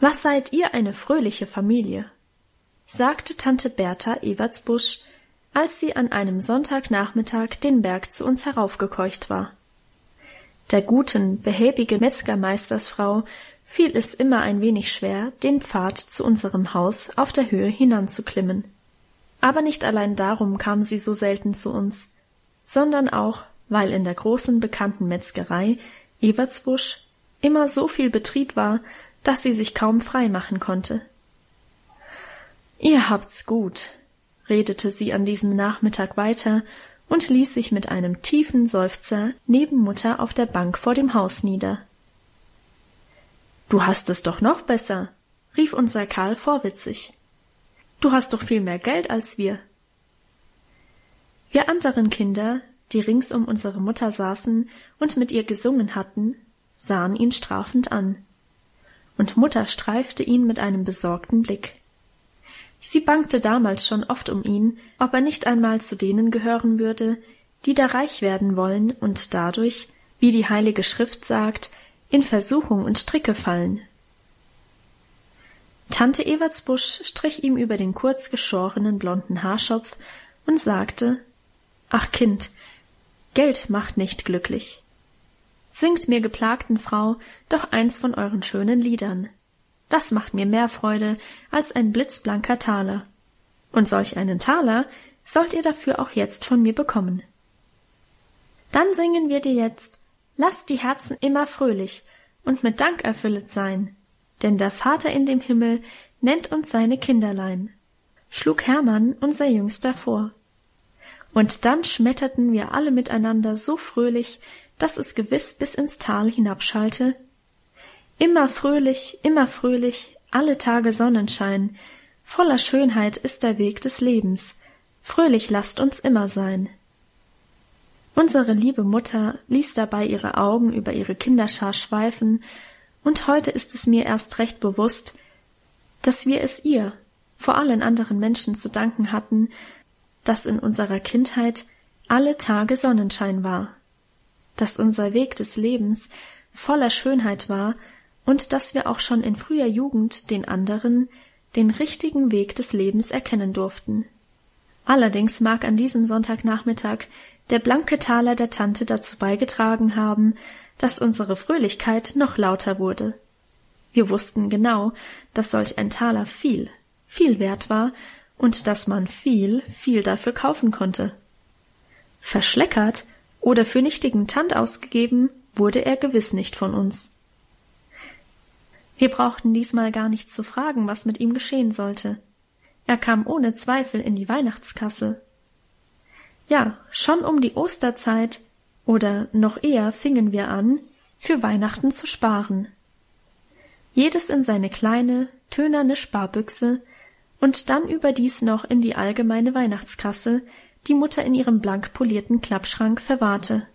»Was seid ihr eine fröhliche Familie«, sagte Tante Bertha Evertsbusch, als sie an einem Sonntagnachmittag den Berg zu uns heraufgekeucht war. Der guten, behäbigen Metzgermeistersfrau fiel es immer ein wenig schwer, den Pfad zu unserem Haus auf der Höhe hinanzuklimmen. Aber nicht allein darum kam sie so selten zu uns, sondern auch, weil in der großen bekannten Metzgerei Evertsbusch immer so viel Betrieb war, dass sie sich kaum frei machen konnte. »Ihr habt's gut«, redete sie an diesem Nachmittag weiter und ließ sich mit einem tiefen Seufzer neben Mutter auf der Bank vor dem Haus nieder. »Du hast es doch noch besser«, rief unser Karl vorwitzig. »Du hast doch viel mehr Geld als wir.« Wir anderen Kinder, die rings um unsere Mutter saßen und mit ihr gesungen hatten, sahen ihn strafend an. Und Mutter streifte ihn mit einem besorgten Blick. Sie bangte damals schon oft um ihn, ob er nicht einmal zu denen gehören würde, die da reich werden wollen und dadurch, wie die Heilige Schrift sagt, in Versuchung und Stricke fallen. Tante Evertsbusch strich ihm über den kurz geschorenen blonden Haarschopf und sagte: »Ach Kind, Geld macht nicht glücklich. Singt mir geplagten Frau doch eins von euren schönen Liedern. Das macht mir mehr Freude als ein blitzblanker Taler. Und solch einen Taler sollt ihr dafür auch jetzt von mir bekommen. Dann singen wir dir jetzt: Lasst die Herzen immer fröhlich und mit Dank erfüllet sein, denn der Vater in dem Himmel nennt uns seine Kinderlein«, schlug Hermann, unser Jüngster, vor. Und dann schmetterten wir alle miteinander so fröhlich, dass es gewiss bis ins Tal hinabschallte: »Immer fröhlich, alle Tage Sonnenschein, voller Schönheit ist der Weg des Lebens, fröhlich lasst uns immer sein.« Unsere liebe Mutter ließ dabei ihre Augen über ihre Kinderschar schweifen, und heute ist es mir erst recht bewusst, dass wir es ihr, vor allen anderen Menschen zu danken hatten, dass in unserer Kindheit alle Tage Sonnenschein war, dass unser Weg des Lebens voller Schönheit war und dass wir auch schon in früher Jugend den anderen den richtigen Weg des Lebens erkennen durften. Allerdings mag an diesem Sonntagnachmittag der blanke Taler der Tante dazu beigetragen haben, dass unsere Fröhlichkeit noch lauter wurde. Wir wussten genau, dass solch ein Taler viel, viel wert war und dass man viel, viel dafür kaufen konnte. Verschleckert oder für nichtigen Tand ausgegeben wurde er gewiss nicht von uns. Wir brauchten diesmal gar nicht zu fragen, was mit ihm geschehen sollte. Er kam ohne Zweifel in die Weihnachtskasse. Ja, schon um die Osterzeit oder noch eher fingen wir an, für Weihnachten zu sparen. Jedes in seine kleine, tönerne Sparbüchse und dann überdies noch in die allgemeine Weihnachtskasse, die Mutter in ihrem blank polierten Klappschrank verwahrte.